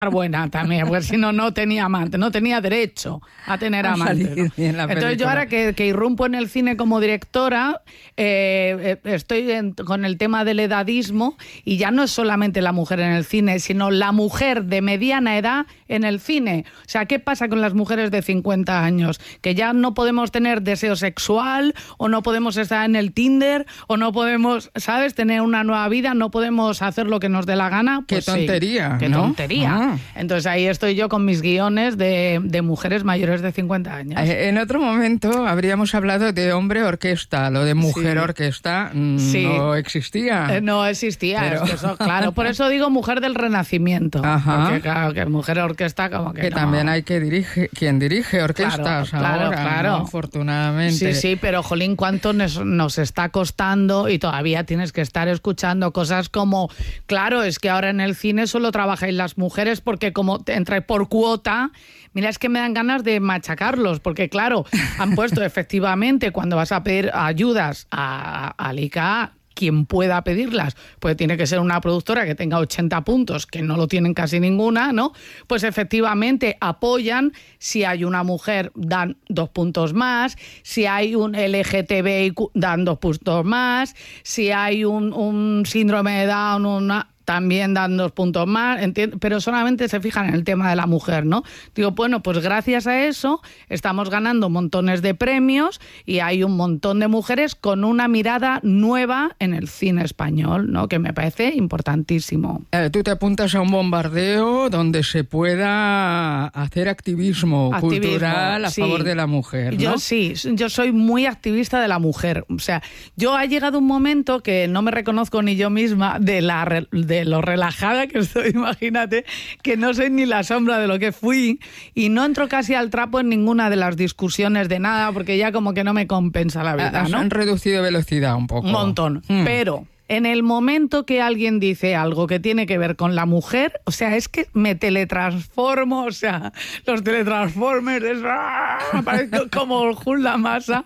buena también, porque si no, no tenía amante, no tenía derecho a tener amante, ¿no? Entonces yo ahora que irrumpo en el cine como directora, estoy con el tema del edadismo, y ya no es solamente la mujer en el cine, sino la mujer de mediana edad en el cine. O sea, ¿qué pasa con las mujeres de 50 años? Que ya no podemos tener deseo sexual, o no podemos estar en el Tinder, o no podemos, ¿sabes?, tener una nueva vida, no podemos hacer lo que nos dé la gana. Pues qué tontería, sí, qué tontería. Entonces ahí estoy yo con mis guiones de mujeres mayores de 50 años. En otro momento habríamos hablado de hombre orquesta, lo de mujer orquesta no existía. No existía, pero... es que eso, claro, por eso digo mujer del Renacimiento. Ajá. Porque claro, que mujer orquesta como que no. También hay quien dirige orquestas ahora, claro. ¿no? Afortunadamente. Sí, pero jolín, cuánto nos está costando, y todavía tienes que estar escuchando cosas como, claro, es que ahora en el cine solo trabajáis las mujeres porque como entra por cuota, mira, es que me dan ganas de machacarlos, porque claro, han puesto efectivamente cuando vas a pedir ayudas al ICA, quien pueda pedirlas, pues tiene que ser una productora que tenga 80 puntos, que no lo tienen casi ninguna, ¿no? Pues efectivamente apoyan, si hay una mujer dan 2 puntos más, si hay un LGTBIQ dan 2 puntos más, si hay un síndrome de Down, también dan 2 puntos más, pero solamente se fijan en el tema de la mujer, ¿no? Digo, bueno, pues gracias a eso estamos ganando montones de premios, y hay un montón de mujeres con una mirada nueva en el cine español, ¿no? Que me parece importantísimo. Tú te apuntas a un bombardeo donde se pueda hacer activismo cultural a favor de la mujer, ¿no? Yo soy muy activista de la mujer. O sea, yo ha llegado un momento que no me reconozco ni yo misma de lo relajada que estoy, imagínate, que no soy ni la sombra de lo que fui, y no entro casi al trapo en ninguna de las discusiones de nada, porque ya como que no me compensa la vida, ¿no? Han reducido velocidad un poco. Un montón, pero... En el momento que alguien dice algo que tiene que ver con la mujer, o sea, es que me teletransformo, o sea, los teletransformers, parezco como el Hulk la masa,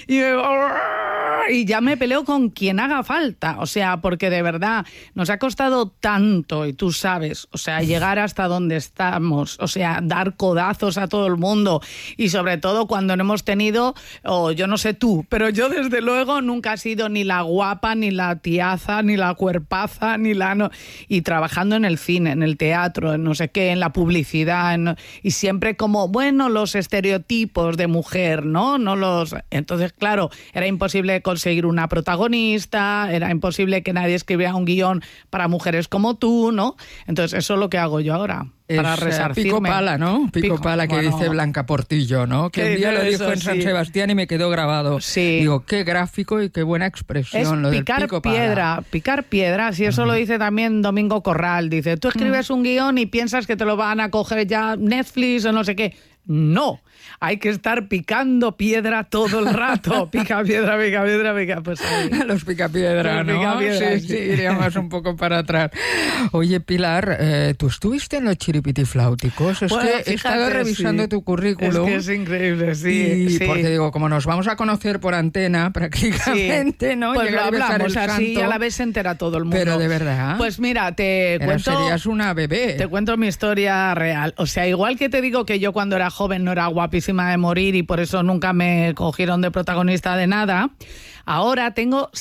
y ya me peleo con quien haga falta, o sea, porque de verdad nos ha costado tanto, y tú sabes, o sea, llegar hasta donde estamos, o sea, dar codazos a todo el mundo, y sobre todo cuando no hemos tenido, yo no sé tú, pero yo desde luego nunca he sido ni la guapa, ni la tía, ni la cuerpaza, ni la... No, y trabajando en el cine, en el teatro, en no sé qué, en la publicidad, y siempre como, bueno, los estereotipos de mujer, ¿no? Entonces, claro, era imposible conseguir una protagonista, era imposible que nadie escribiera un guión para mujeres como tú, ¿no? Entonces, eso es lo que hago yo ahora. Para resarcirme. Pico pala, ¿no? Pico pala que dice Blanca Portillo, ¿no? Que un día lo dijo en San Sebastián y me quedó grabado. Sí. Digo, qué gráfico y qué buena expresión. Es lo picar del pico piedra, pala. picar piedra. Si eso lo dice también Domingo Corral. Dice, tú escribes un guión y piensas que te lo van a coger ya Netflix o no sé qué. No, hay que estar picando piedra todo el rato. Pica piedra, pues ahí. Los picapiedra, ¿no? Picapiedra, sí, iríamos un poco para atrás. Oye, Pilar, ¿tú estuviste en los Chiripitifláuticos? Es que he estado revisando tu currículum. Es que es increíble, sí. Porque digo, como nos vamos a conocer por antena prácticamente, ¿no? Pues llegar lo hablamos así, santo, a la vez se entera todo el mundo. Pero de verdad. Pues mira, cuento... Serías una bebé. Te cuento mi historia real. O sea, igual que te digo que yo cuando era joven no era guapísima de morir y por eso nunca me cogieron de protagonista de nada, ahora tengo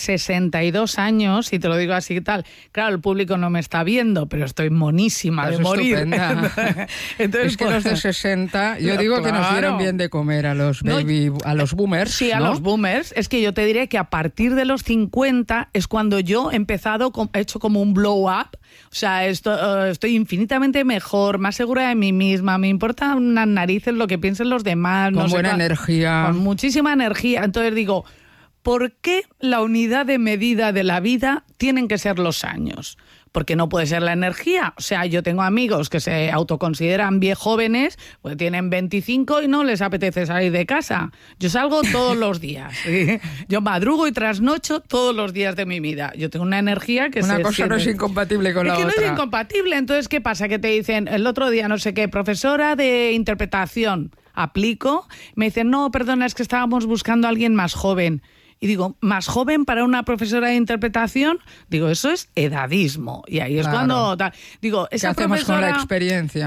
62 años y te lo digo así y tal. Claro, el público no me está viendo, pero estoy monísima de morir. Entonces, es que los de 60, yo digo que nos dieron bien de comer a los boomers. Sí, ¿no? a los boomers. Es que yo te diré que a partir de los 50 es cuando yo he empezado, he hecho como un blow up. O sea, estoy infinitamente mejor, más segura de mí misma, me importa unas narices lo que piensen los demás. Con buena energía. Con muchísima energía. Entonces digo, ¿por qué la unidad de medida de la vida tienen que ser los años? Porque no puede ser la energía. O sea, yo tengo amigos que se autoconsideran bien jóvenes, pues tienen 25 y no les apetece salir de casa. Yo salgo todos los días. ¿Sí? Yo madrugo y trasnocho todos los días de mi vida. Yo tengo una energía que una cosa no es incompatible con la otra. Es que no es incompatible. Entonces, ¿qué pasa? Que te dicen, el otro día, no sé qué, profesora de interpretación, aplico, me dicen, no, perdona, es que estábamos buscando a alguien más joven. Y digo, más joven para una profesora de interpretación, digo, eso es edadismo. Y ahí es cuando... Digo, esa ¿qué hacemos con la experiencia?